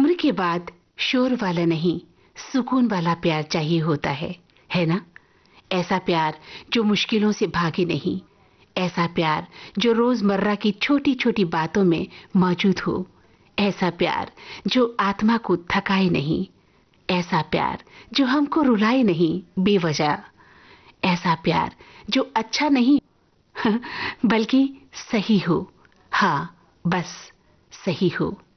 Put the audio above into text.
शोर के बाद शोर वाला नहीं, सुकून वाला प्यार चाहिए होता है ना? ऐसा प्यार जो मुश्किलों से भागे नहीं, ऐसा प्यार जो रोजमर्रा की छोटी छोटी बातों में मौजूद हो, ऐसा प्यार जो आत्मा को थकाए नहीं, ऐसा प्यार जो हमको रुलाए नहीं बेवजह, ऐसा प्यार जो अच्छा नहीं बल्कि सही हो। हाँ, बस सही हो।